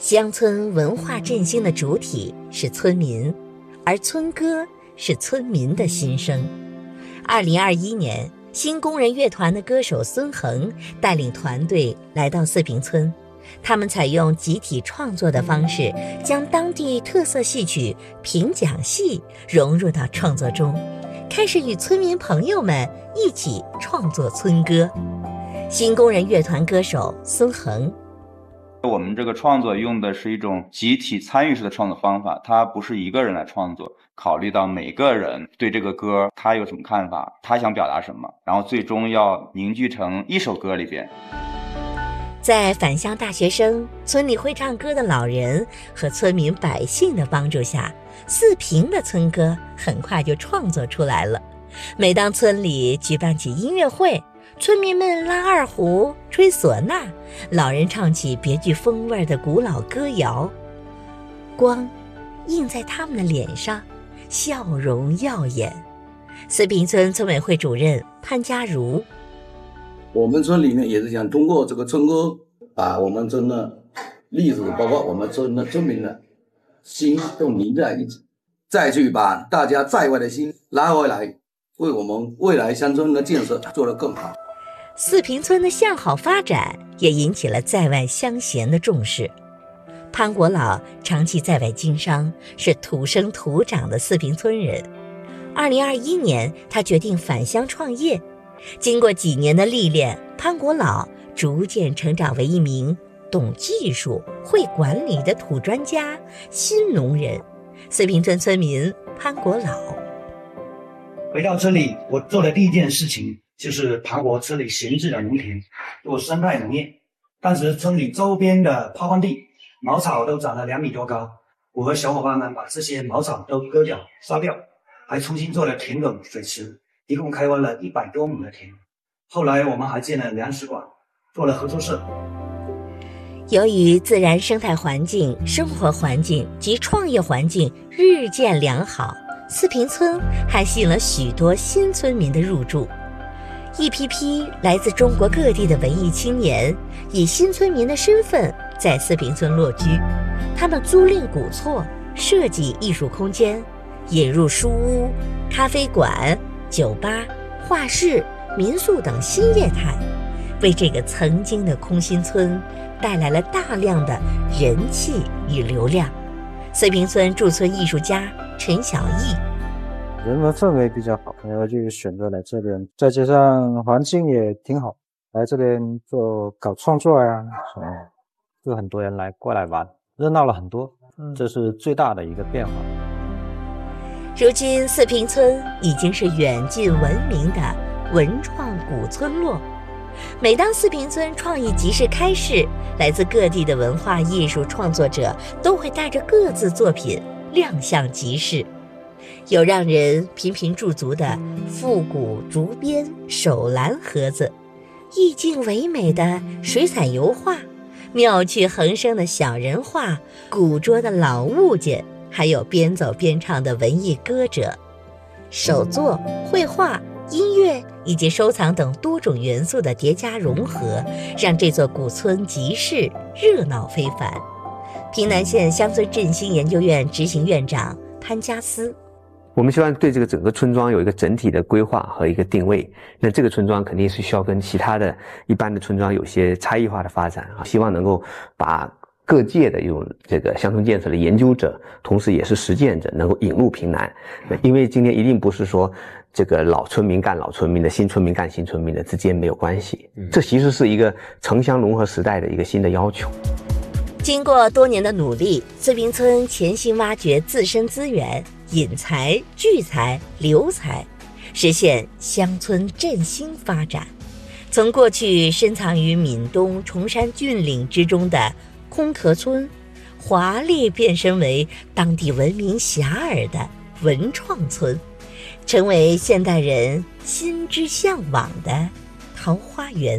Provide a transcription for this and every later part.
乡村文化振兴的主体是村民，而村歌是村民的心声。2021年，新工人乐团的歌手孙恒带领团队来到四平村，他们采用集体创作的方式，将当地特色戏曲评讲戏融入到创作中，开始与村民朋友们一起创作村歌。新工人乐团歌手孙恒， 我们这个创作用的是一种集体参与式的创作方法，它不是一个人来创作，考虑到每个人对这个歌他有什么看法，他想表达什么，然后最终要凝聚成一首歌里边。 在返乡大学生、村里会唱歌的老人和村民百姓的帮助下，四平的村歌很快就创作出来了。每当村里举办起音乐会，村民们拉二胡、吹唢呐，老人唱起别具风味的古老歌谣，光映在他们的脸上，笑容耀眼。四平村村委会主任潘家如， 我们村里面也是想通过这个村歌，把我们村的历史，包括我们村的村民的心都凝在一起，再去把大家在外的心拉回来，为我们未来乡村的建设做得更好。 四平村的向好发展也引起了在外乡贤的重视。潘国老长期在外经商，是土生土长的四平村人。2021年，他决定返乡创业。经过几年的历练，潘国老逐渐成长为一名懂技术、会管理的土专家、新农人。四平村村民潘国老回到村里，我做的第一件事情就是盘活村里闲置的农田，做生态农业。当时村里周边的泡畦地茅草都长了2米多高，我和小伙伴们把这些茅草都割掉烧掉，还重新做了田埂水池，一共开挖了100多亩的田。后来我们还建了粮食馆，做了合作社。 由于自然生态环境、生活环境及创业环境日渐良好，四平村还吸引了许多新村民的入住。一批批来自中国各地的文艺青年以新村民的身份在四平村落居，他们租赁古厝，设计艺术空间，引入书屋、咖啡馆、酒吧、画室、民宿等新业态，为这个曾经的空心村带来了大量的人气与流量。四平村驻村艺术家陈小义， 人文氛围比较好，然后就选择来这边，再加上环境也挺好，来这边搞创作呀什么，就很多人过来玩，热闹了很多，这是最大的一个变化。 如今四平村已经是远近闻名的文创古村落。每当四平村创意集市开市，来自各地的文化艺术创作者都会带着各自作品亮相集市。有让人频频驻足的复古竹编手蓝盒子，意境唯美的水彩油画，妙趣横生的小人画，古拙的老物件，还有边走边唱的文艺歌者。手作、绘画、音乐以及收藏等多种元素的叠加融合，让这座古村集市热闹非凡。平南县乡村振兴研究院执行院长潘家思， 我们希望对这个整个村庄有一个整体的规划和一个定位，那这个村庄肯定是需要跟其他的一般的村庄有些差异化的发展啊，希望能够把各界的用这个乡村建设的研究者，同时也是实践者能够引入平南。因为今天一定不是说这个老村民干老村民的，新村民干新村民的之间没有关系，这其实是一个城乡融合时代的一个新的要求。 经过多年的努力，四平村潜心挖掘自身资源，引才、聚才、留才，实现乡村振兴发展。从过去深藏于闽东崇山峻岭之中的空壳村，华丽变身为当地闻名遐迩的文创村，成为现代人心之向往的桃花源。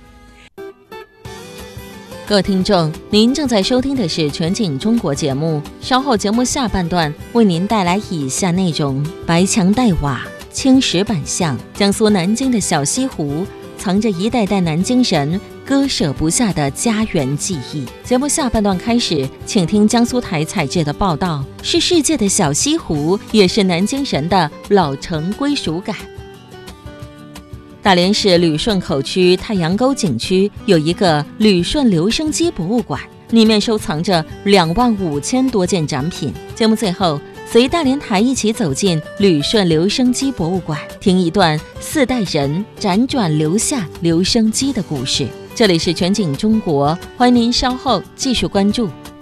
各位听众，您正在收听的是全景中国节目，稍后节目下半段为您带来以下内容：白墙黛瓦，青石板巷，江苏南京的小西湖藏着一代代南京人割舍不下的家园记忆。节目下半段开始，请听江苏台采制的报道，是世界的小西湖，也是南京人的老城归属感。大连市旅顺口区太阳沟景区有一个旅顺留声机博物馆，里面收藏着25000多件展品。节目最后，随大连台一起走进旅顺留声机博物馆，听一段4代人辗转留下留声机的故事。这里是全景中国，欢迎您稍后继续关注。